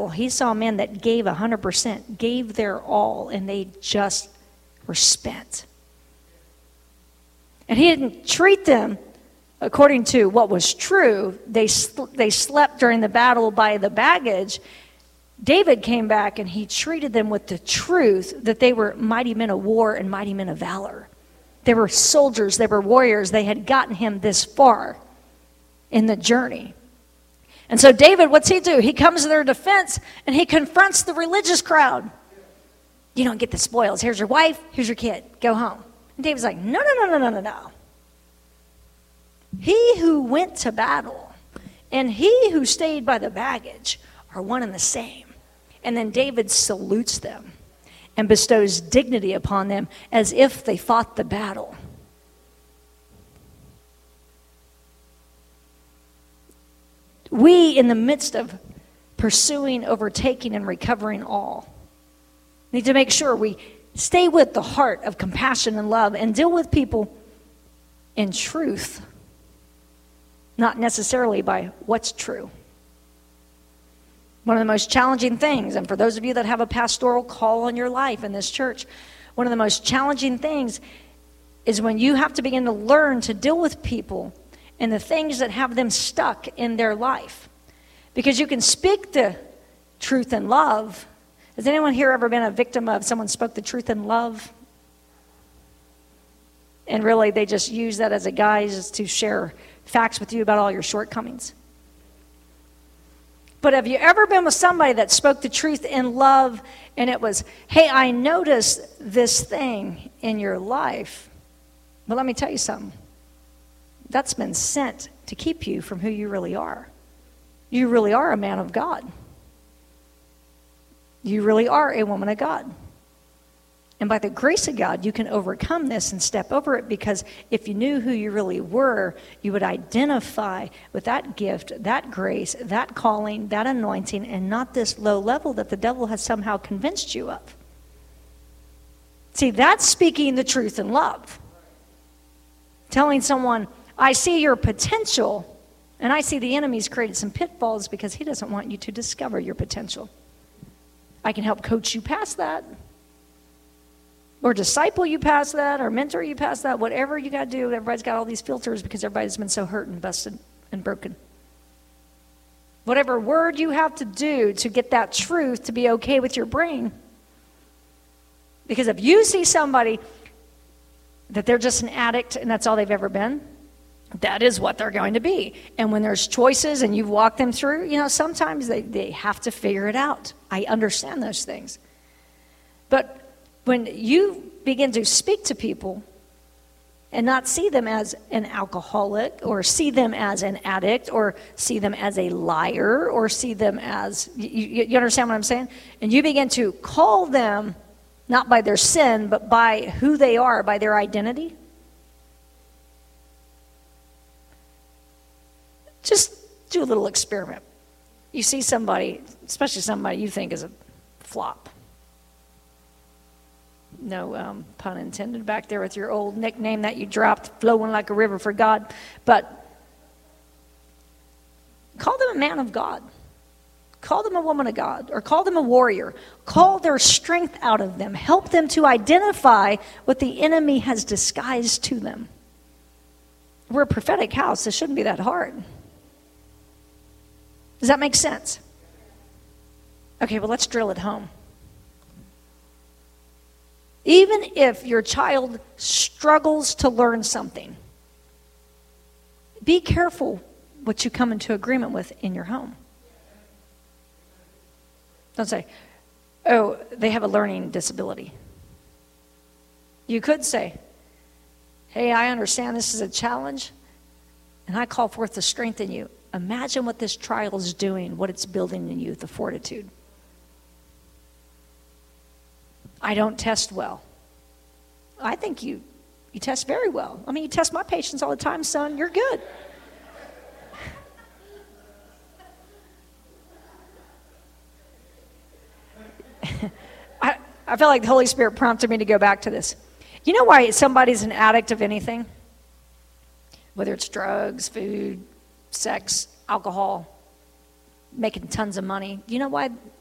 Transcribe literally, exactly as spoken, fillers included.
he saw men that gave one hundred percent, gave their all, and they just were spent. And he didn't treat them according to what was true. They, they slept during the battle by the baggage. David came back and he treated them with the truth that they were mighty men of war and mighty men of valor. They were soldiers, they were warriors. They had gotten him this far in the journey. And so David, what's he do? He comes to their defense and he confronts the religious crowd. You don't get the spoils. Here's your wife, here's your kid. Go home. And David's like, no, no, no, no, no, no, no. He who went to battle and he who stayed by the baggage are one and the same. And then David salutes them and bestows dignity upon them as if they fought the battle. We, in the midst of pursuing, overtaking, and recovering all, need to make sure we stay with the heart of compassion and love and deal with people in truth, not necessarily by what's true. One of the most challenging things, and for those of you that have a pastoral call on your life in this church, one of the most challenging things is when you have to begin to learn to deal with people and the things that have them stuck in their life. Because you can speak the truth in love. Has anyone here ever been a victim of someone spoke the truth in love? And really they just use that as a guise to share facts with you about all your shortcomings. But have you ever been with somebody that spoke the truth in love and it was, hey, I noticed this thing in your life. Well, let me tell you something. That's been sent to keep you from who you really are. You really are a man of God. You really are a woman of God. And by the grace of God, you can overcome this and step over it, because if you knew who you really were, you would identify with that gift, that grace, that calling, that anointing, and not this low level that the devil has somehow convinced you of. See, that's speaking the truth in love. Telling someone, I see your potential, and I see the enemy's created some pitfalls because he doesn't want you to discover your potential. I can help coach you past that, or disciple you past that, or mentor you past that, whatever you got to do. Everybody's got all these filters because everybody's been so hurt and busted and broken. Whatever word you have to do to get that truth to be okay with your brain. Because if you see somebody that they're just an addict and that's all they've ever been, that is what they're going to be. And when there's choices and you've walked them through, you know, sometimes they, they have to figure it out. I understand those things. But when you begin to speak to people and not see them as an alcoholic, or see them as an addict, or see them as a liar, or see them as, you, you understand what I'm saying? And you begin to call them not by their sin, but by who they are, by their identity. Just do a little experiment. You see somebody, especially somebody you think is a flop. No um, pun intended back there with your old nickname that you dropped, flowing like a river for God. But call them a man of God. Call them a woman of God. Or call them a warrior. Call their strength out of them. Help them to identify what the enemy has disguised to them. We're a prophetic house. This shouldn't be that hard. Does that make sense? Okay, well, let's drill it home. Even if your child struggles to learn something, be careful what you come into agreement with in your home. Don't say, oh, they have a learning disability. You could say, hey, I understand this is a challenge, and I call forth the strength in you. Imagine what this trial is doing, what it's building in you, the fortitude. I don't test well. I think you you test very well. I mean, you test my patients all the time, son. You're good. I, I feel like the Holy Spirit prompted me to go back to this. You know why somebody's an addict of anything? Whether it's drugs, food, sex, alcohol. making tons of money. Do you know why